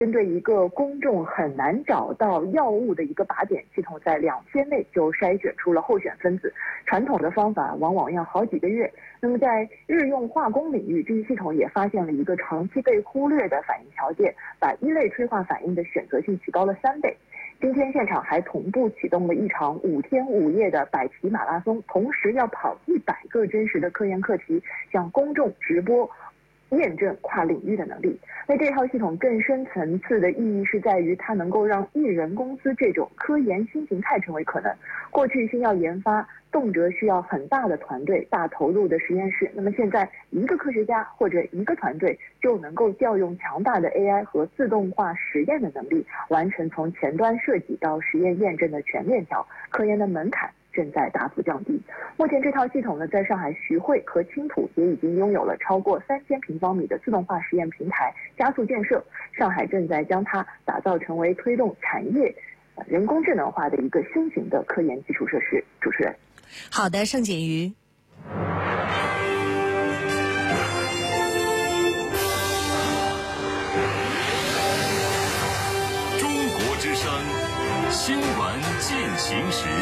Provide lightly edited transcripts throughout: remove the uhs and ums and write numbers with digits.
针对一个公众很难找到药物的一个靶点，系统在2天内就筛选出了候选分子。传统的方法往往要好几个月。那么在日用化工领域，这一系统也发现了一个长期被忽略的反应条件，把一类催化反应的选择性提高了3倍。今天现场还同步启动了一场5天5夜的百题马拉松，同时要跑100个真实的科研课题，向公众直播验证跨领域的能力。那这套系统更深层次的意义是在于，它能够让一人公司这种科研新形态成为可能。过去新药研发动辄需要很大的团队、大投入的实验室，那么现在一个科学家或者一个团队就能够调用强大的 AI 和自动化实验的能力，完成从前端设计到实验验证的全链条，科研的门槛正在大幅降低。目前这套系统呢，在上海徐汇和青浦也已经拥有了超过3000平方米的自动化实验平台，加速建设。上海正在将它打造成为推动产业人工智能化的一个新型的科研基础设施。主持人， 好的，盛锦瑜。 中国之声，新闻进行时。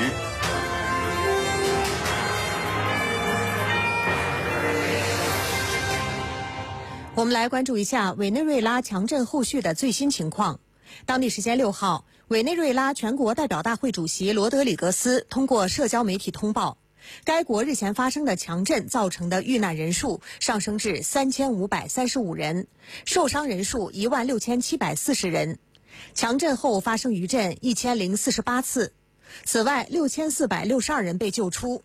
我们来关注一下委内瑞拉强震后续的最新情况。当地时间6号，委内瑞拉全国代表大会主席罗德里格斯通过社交媒体通报，该国日前发生的强震造成的遇难人数上升至3535人，受伤人数16740人。强震后发生余震1048次。此外，6462人被救出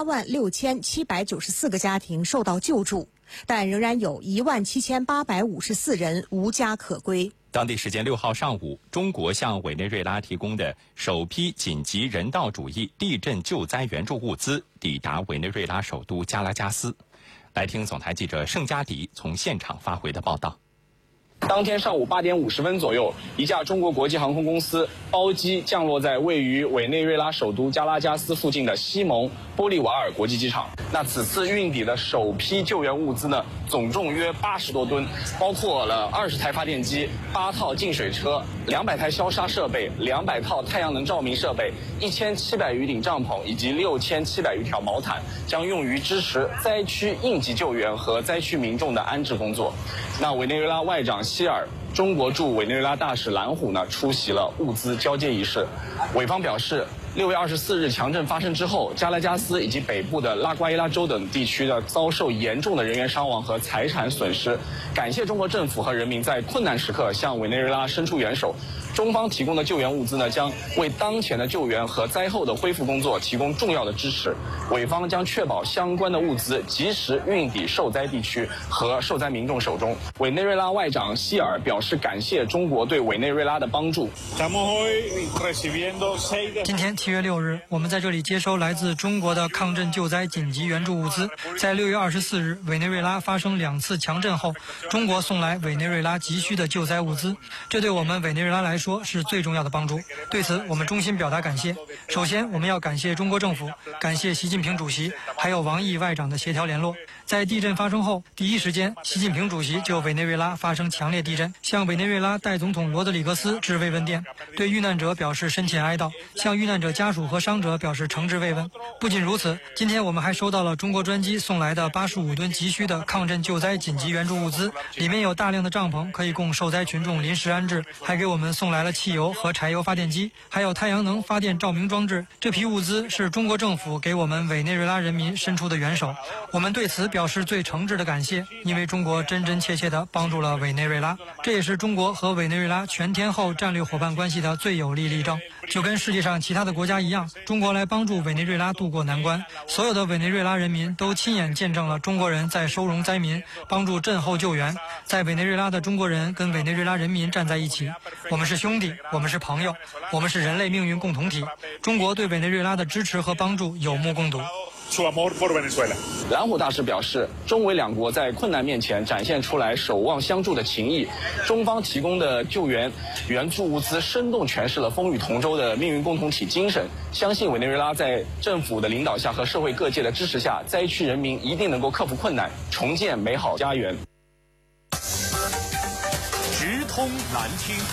，86794个家庭受到救助，但仍然有17854人无家可归。 当地时间6号上午，中国向委内瑞拉提供的首批紧急人道主义地震救灾援助物资抵达委内瑞拉首都加拉加斯。来听总台记者盛佳迪从现场发回的报道。 当天上午8点50分左右，一架中国国际航空公司包机降落在位于委内瑞拉首都加拉加斯附近的西蒙玻利瓦尔国际机场。那此次运抵的首批救援物资呢，总重约80多吨，包括了20台发电机、8套净水车、200台消杀设备、200套太阳能照明设备、1700余顶帐篷以及6700余条毛毯，将用于支持灾区应急救援和灾区民众的安置工作。那委内瑞拉外长希尔、中国驻委内瑞拉大使蓝虎呢出席了物资交接仪式。委方表示，6月24日强震发生之后，加拉加斯以及北部的拉瓜伊拉州等地区的遭受严重的人员伤亡和财产损失。感谢中国政府和人民在困难时刻向委内瑞拉伸出援手。中方提供的救援物资呢，将为当前的救援和灾后的恢复工作提供重要的支持。委方将确保相关的物资及时运抵受灾地区和受灾民众手中。委内瑞拉外长希尔表示感谢中国对委内瑞拉的帮助。 今天7月6日，我们在这里接收来自中国的抗震救灾紧急援助物资。在6月24日，委内瑞拉发生2次强震后，中国送来委内瑞拉急需的救灾物资，这对我们委内瑞拉来说是最重要的帮助。对此，我们衷心表达感谢。首先，我们要感谢中国政府，感谢习近平主席，还有王毅外长的协调联络。在地震发生后，第一时间，习近平主席就委内瑞拉发生强烈地震，向委内瑞拉代总统罗德里格斯致慰问电，对遇难者表示深切哀悼，向遇难者家属和伤者表示诚挚慰问。不仅如此，今天我们还收到了中国专机送来的85吨急需的抗震救灾紧急援助物资，里面有大量的帐篷可以供受灾群众临时安置，还给我们送来了汽油和柴油发电机，还有太阳能发电照明装置。这批物资是中国政府给我们委内瑞拉人民伸出的援手，我们对此表示最诚挚的感谢，因为中国真真切切地帮助了委内瑞拉，这也是中国和委内瑞拉全天候战略伙伴关系的最有力例证。就跟世界上其他的国家一样，中国来帮助委内瑞拉渡过难关，所有的委内瑞拉人民都亲眼见证了中国人在收容灾民、帮助震后救援。在委内瑞拉的中国人跟委内瑞拉人民站在一起，我们是兄弟，我们是朋友，我们是人类命运共同体。中国对委内瑞拉的支持和帮助有目共睹。 蓝虎大使表示，中委两国在困难面前展现出来守望相助的情谊，中方提供的救援援助物资生动诠释了风雨同舟的命运共同体精神。相信委内瑞拉在政府的领导下和社会各界的支持下，灾区人民一定能够克服困难，重建美好家园。 直通难听。